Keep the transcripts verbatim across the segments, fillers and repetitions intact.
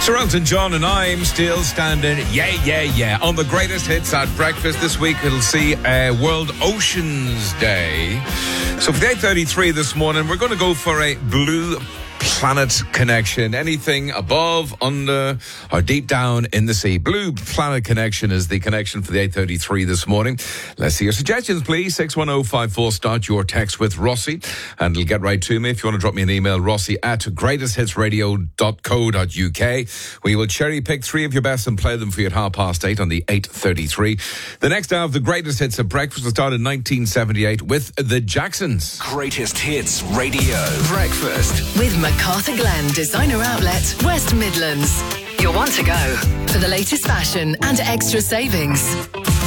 Sir Elton John and I'm still standing, yeah, yeah, yeah, on the greatest hits at breakfast. This week it'll see uh, World Oceans Day. So for the eight thirty-three this morning, we're going to go for a blue planet connection. Anything above, under, or deep down in the sea. Blue planet connection is the connection for the eight thirty-three this morning. Let's see your suggestions, please. six one oh five four. Start your text with Rossi, and it'll get right to me. If you want to drop me an email, Rossi at greatest hits radio dot co dot uk. We will cherry pick three of your best and play them for you at half past eight on the eight thirty-three. The next hour of the greatest hits of breakfast will start in nineteen seventy-eight with the Jacksons. Greatest Hits Radio Breakfast with MacArthur Glen Designer Outlet, West Midlands. You'll want to go for the latest fashion and extra savings.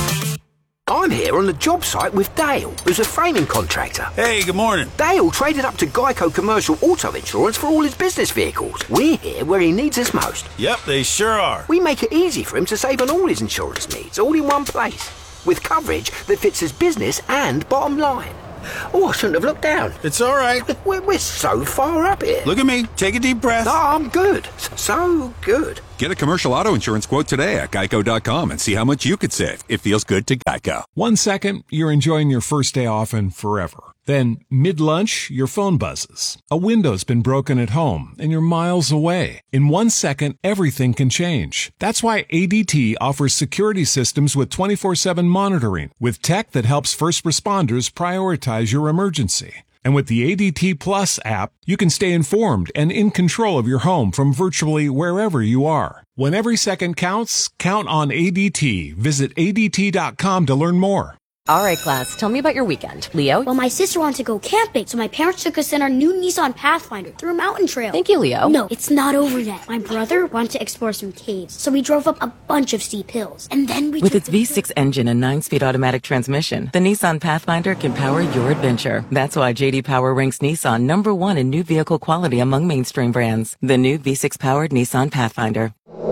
I'm here on the job site with Dale, who's a framing contractor. Hey, good morning. Dale traded up to Geico Commercial Auto Insurance for all his business vehicles. We're here where he needs us most. Yep, they sure are. We make it easy for him to save on all his insurance needs, all in one place, with coverage that fits his business and bottom line. Oh, I shouldn't have looked down. It's all right. We're, we're so far up here. Look at me. Take a deep breath. No, I'm good. So good. Get a commercial auto insurance quote today at geico dot com and see how much you could save. It feels good to Geico. One second, you're enjoying your first day off and forever. Then, mid-lunch, your phone buzzes. A window's been broken at home, and you're miles away. In one second, everything can change. That's why A D T offers security systems with twenty-four seven monitoring, with tech that helps first responders prioritize your emergency. And with the A D T Plus app, you can stay informed and in control of your home from virtually wherever you are. When every second counts, count on A D T. Visit A D T dot com to learn more. All right, class, tell me about your weekend. Leo? Well, my sister wanted to go camping, so my parents took us in our new Nissan Pathfinder through a mountain trail. Thank you, Leo. No, it's not over yet. My brother wanted to explore some caves, so we drove up a bunch of steep hills. And then we With took its V six engine and nine-speed automatic transmission, the Nissan Pathfinder can power your adventure. That's why J D Power ranks Nissan number one in new vehicle quality among mainstream brands. The new V six-powered Nissan Pathfinder.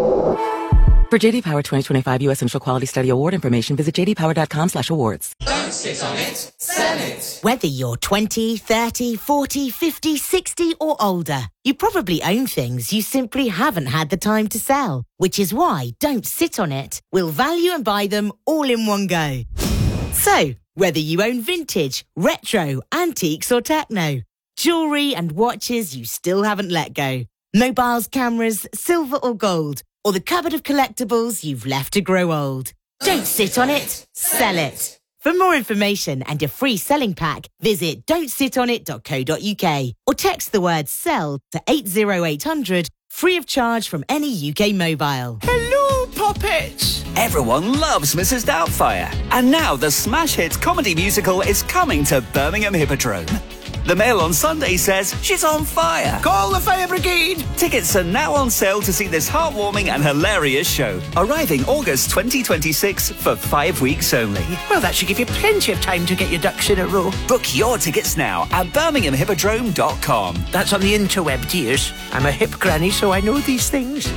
For J D Power twenty twenty-five U S Initial Quality Study Award information, visit j d power dot com slash awards. Don't sit on it, sell it. Whether you're twenty, thirty, forty, fifty, sixty or older, you probably own things you simply haven't had the time to sell, which is why Don't Sit on It will value and buy them all in one go. So, whether you own vintage, retro, antiques or techno, jewellery and watches you still haven't let go, mobiles, cameras, silver or gold, or the cupboard of collectibles you've left to grow old. Don't sit on it, sell it. For more information and a free selling pack, visit don't sit on it dot co dot uk or text the word SELL to eight oh eight hundred, free of charge from any U K mobile. Hello, Poppets! Everyone loves Missus Doubtfire. And now the smash hit comedy musical is coming to Birmingham Hippodrome. The Mail on Sunday says she's on fire. Call the fire brigade! Tickets are now on sale to see this heartwarming and hilarious show, arriving August twenty twenty-six for five weeks only. Well, that should give you plenty of time to get your ducks in a row. Book your tickets now at birmingham hippodrome dot com. That's on the interweb, dears. I'm a hip granny, so I know these things.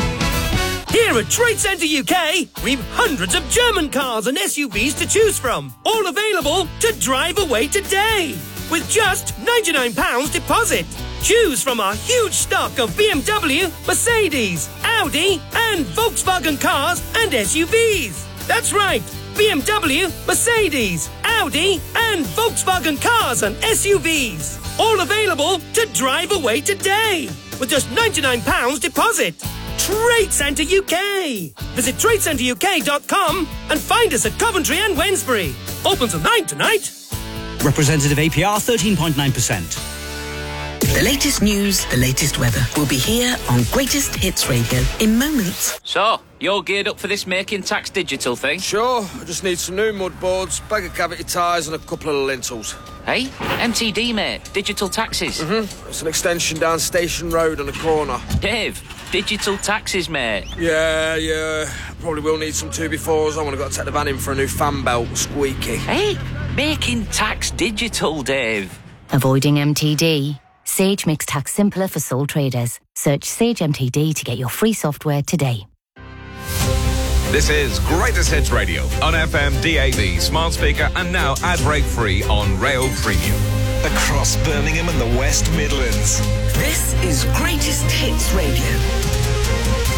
Here at Trade Centre U K, we've hundreds of German cars and S U Vs to choose from, all available to drive away today, with just ninety-nine pounds deposit. Choose from our huge stock of B M W, Mercedes, Audi and Volkswagen cars and S U Vs. That's right, B M W, Mercedes, Audi and Volkswagen cars and S U Vs. All available to drive away today, with just ninety-nine pounds deposit. Trade Centre U K. Visit trade centre u k dot com and find us at Coventry and Wednesbury. Open till nine tonight. Representative A P R thirteen point nine percent. The latest news, the latest weather will be here on Greatest Hits Radio in moments. So, you're geared up for this Making Tax Digital thing? Sure, I just need some new mud boards, bag of cavity tyres and a couple of lintels. Hey, M T D, mate. Digital taxes. Mm-hmm. It's an extension down Station Road on a corner. Dave, digital taxes, mate. Yeah, yeah. Probably will need some two befores. I want to go take the van in for a new fan belt, squeaky. Hey, Making Tax Digital, Dave. Avoiding M T D? Sage makes tax simpler for sole traders. Search Sage M T D to get your free software today. This is Greatest Hits Radio on F M, D A B, smart speaker, and now ad break free on Rail Premium. Across Birmingham and the West Midlands. This is Greatest Hits Radio.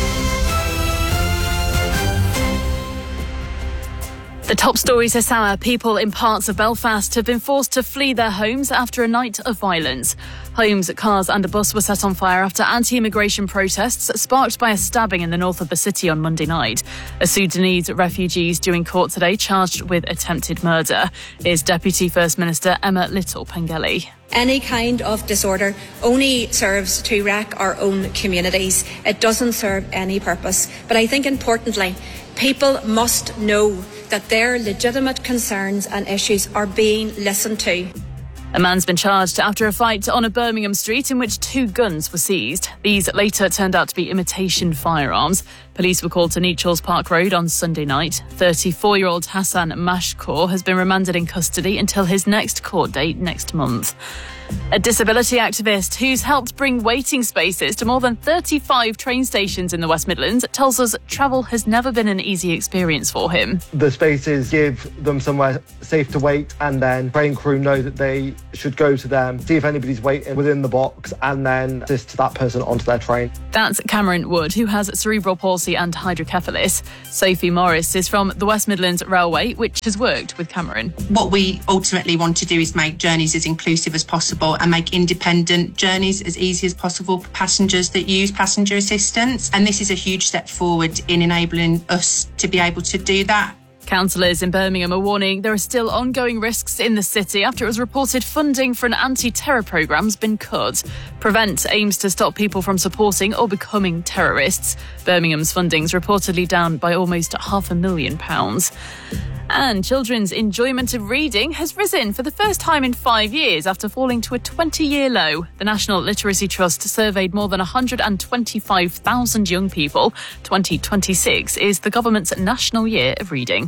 The top stories this hour. People in parts of Belfast have been forced to flee their homes after a night of violence. Homes, cars and a bus were set on fire after anti-immigration protests sparked by a stabbing in the north of the city on Monday night. A Sudanese refugee is due in court today charged with attempted murder. Is Deputy First Minister Emma Little-Pengelly. Any kind of disorder only serves to wreck our own communities. It doesn't serve any purpose. But I think importantly, people must know that their legitimate concerns and issues are being listened to. A man's been charged after a fight on a Birmingham street in which two guns were seized. These later turned out to be imitation firearms. Police were called to Nechells Park Road on Sunday night. thirty-four-year-old Hassan Mashkour has been remanded in custody until his next court date next month. A disability activist who's helped bring waiting spaces to more than thirty-five train stations in the West Midlands tells us travel has never been an easy experience for him. The spaces give them somewhere safe to wait, and then train crew know that they should go to them, see if anybody's waiting within the box, and then assist that person onto their train. That's Cameron Wood, who has cerebral palsy and hydrocephalus. Sophie Morris is from the West Midlands Railway, which has worked with Cameron. What we ultimately want to do is make journeys as inclusive as possible and make independent journeys as easy as possible for passengers that use passenger assistance. And this is a huge step forward in enabling us to be able to do that. Councillors in Birmingham are warning there are still ongoing risks in the city after it was reported funding for an anti-terror programme has been cut. Prevent aims to stop people from supporting or becoming terrorists. Birmingham's funding's reportedly down by almost half a million pounds. And children's enjoyment of reading has risen for the first time in five years after falling to a twenty-year low. The National Literacy Trust surveyed more than one hundred twenty-five thousand young people. twenty twenty-six is the government's national year of reading.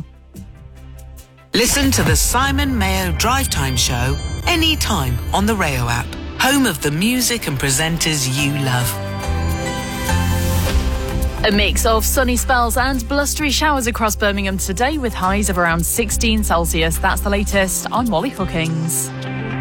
Listen to the Simon Mayo Drive Time Show anytime on the Rayo app, home of the music and presenters you love. A mix of sunny spells and blustery showers across Birmingham today with highs of around sixteen Celsius. That's the latest. I'm Molly Hookings.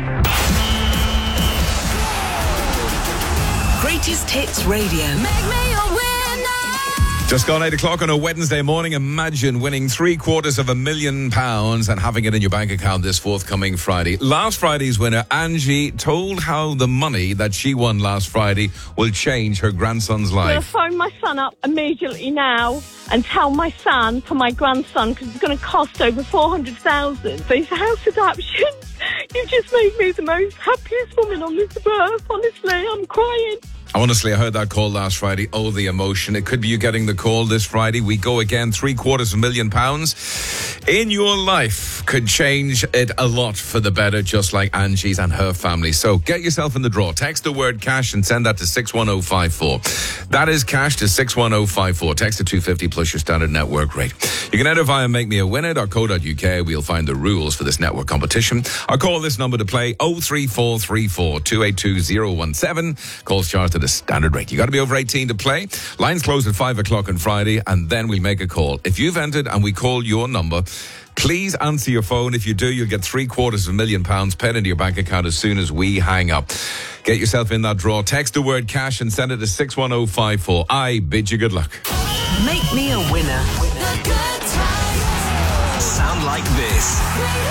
Greatest Hits Radio. Make me a winner. Just gone eight o'clock on a Wednesday morning. Imagine winning three quarters of a million pounds and having it in your bank account this forthcoming Friday. Last Friday's winner, Angie, told how the money that she won last Friday will change her grandson's life. I'm going to phone my son up immediately now and tell my son for my grandson, because it's going to cost over four hundred thousand pounds for his house adoption. You've just made me the most happiest woman on this earth. Honestly, I'm crying. Honestly, I heard that call last Friday. Oh, the emotion. It could be you getting the call this Friday. We go again. Three quarters of a million pounds in your life could change it a lot for the better, just like Angie's and her family. So get yourself in the draw. Text the word cash and send that to six one oh five four. That is cash to six one oh five four. Text to two fifty plus your standard network rate. You can enter via make me a winner dot co dot uk. We'll find the rules for this network competition. I'll call this number to play oh three four three four, two eight two oh one seven. Calls charged at the standard rate. You got to be over eighteen to play. Lines close at five o'clock on Friday, and then we'll make a call. If you've entered and we call your number, please answer your phone. If you do, you'll get three quarters of a million pounds paid into your bank account as soon as we hang up. Get yourself in that draw. Text the word cash and send it to six one oh five four. I bid you good luck. Make me a winner. Sound like this.